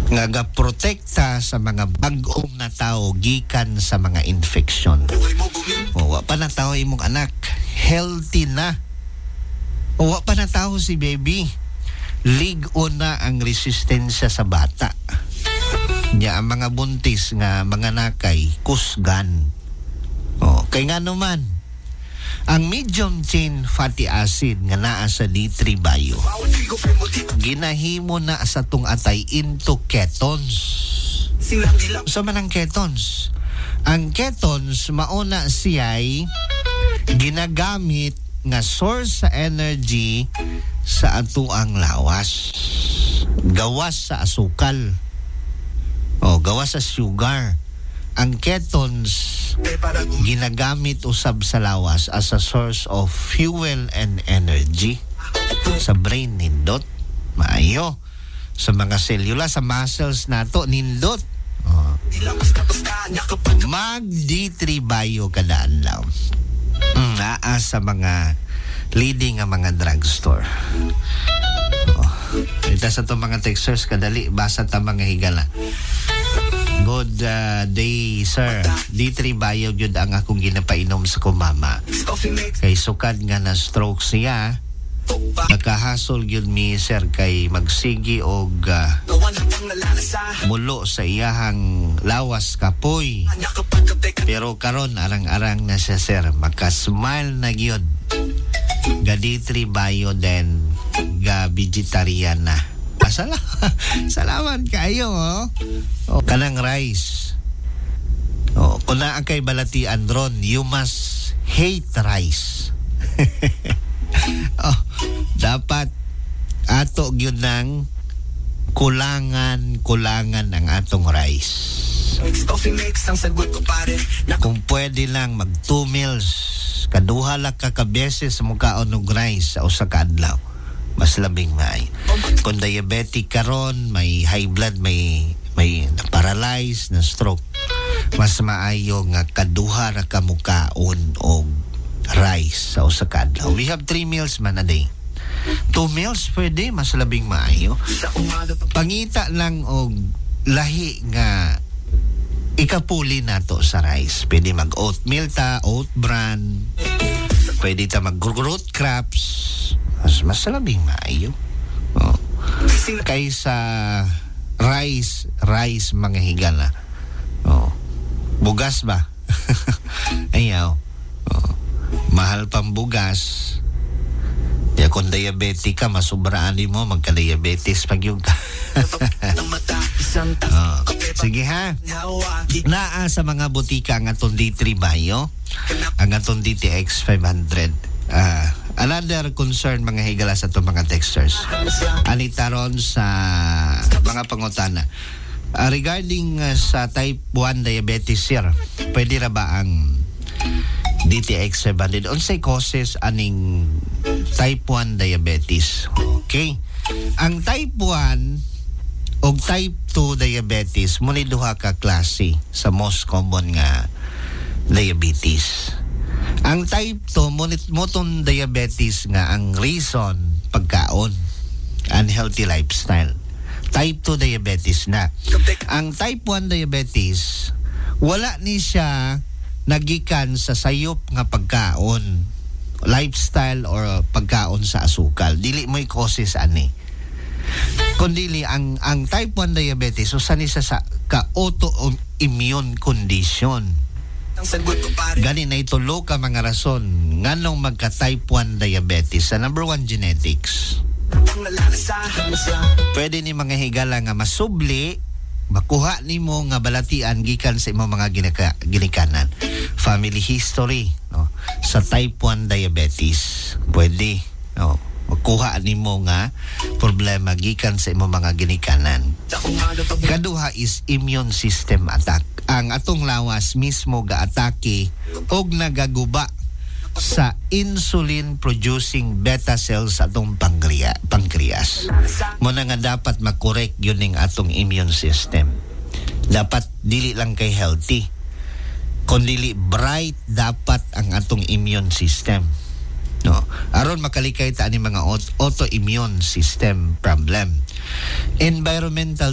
nga gaprotekta sa mga bag-ong na tao gikan sa mga infection. Wa pa na tao imong anak, healthy na. Wa pa na tao si baby, ligo na ang resistensya sa bata. Nya ang mga buntis nga mga nakay kusgan. Kay nga naman ang medium chain fatty acid nga naa sa D3 Bio ginahimo na sa tung atay into ketones. So man ang ketones? Ang ketones mauna siya'y ginagamit nga source sa energy sa atuang lawas. Gawas sa asukal. Gawas sa sugar. Ang ketones ginagamit usab sa lawas as a source of fuel and energy sa brain, nindot maayo sa mga selula, sa muscles nato, nindot. Mag D3 Bio kada adlaw naa sa mga leading nga mga drugstore. Ita sa to mga texters kadali basa ta mga higala. Good day, sir. D3 Bio yun ang akong ginapainom sa kumama. Kay sukad nga na stroke siya. Nakahasol yun mi, sir, kay magsigi og mulo sa iyahang lawas kapoy. Pero karon arang-arang na siya, sir. Makasmile na yun. Ga D3 Bio then ga vegetarian na. Salamat kayo, kanang rice. Kung na ang kay balatian ron, you must hate rice. Dapat ato yun ng kulangan ang atong rice. Kung pwede lang mag 2 meals, kaduha lang ka beses mukaon og rice sa usa ka adlaw. Mas labing may. Kung diabetic karon, may high blood, may na-paralyze, na stroke, mas maayo nga kaduha ra ka mukaon og rice sa usa ka adlaw. We have 3 meals man a day. 2 meals pwede, mas labing maayo. Pangita lang og lahi nga ikapuli nato sa rice. Pwede mag oatmeal ta, oat bran. Pwede ta mag root crops. Mas labing maayo. Kaysa rice mga higala. Bugas ba? Ayaw. Mahal pang bugas. Ya kung diabetic ka, masubraan mo, magka-diabetes pag yung ka. Sige ha. Naa sa mga butika ang atong D3 Bio, ang atong DTX 500. Another concern mga higala sa itong mga texters. Anitaron sa mga pangutana. Regarding sa type 1 diabetes, sir, pwede ra ba ang DTX 700? Unsay causes aning type 1 diabetes? Okay. Ang type 1 o type 2 diabetes, muna duha ka klase sa most common nga diabetes. Ang type 2, moton diabetes nga ang reason pagkaon, unhealthy lifestyle. Type 2 diabetes na. Ang type 1 diabetes, wala ni siya nagikan sa sayop nga pagkaon, lifestyle or pagkaon sa asukal. Dili mo'y causes ani. Kundili ang type 1 diabetes usa ni sa ka-autoimmune condition. Gani na itulo ka mga rason nganong magka type 1 diabetes. Sa number 1, genetics. Pwede ni mga higala nga masubli, makuha ni mo nga balatian gikan sa imong mga ginikanan. Family history, no? Sa type 1 diabetes, pwede, no? Makuha ni mo nga problema gikan sa imong mga ginikanan. Kaduha is immune system attack. Ang atong lawas mismo ga-atake og nagaguba sa insulin-producing beta cells atong pancreas. Muna nga dapat makorek yun ng atong immune system. Dapat dili lang kay healthy, kundi bright dapat ang atong immune system. No, aron makalikay ta ani mga autoimmune system problem. Environmental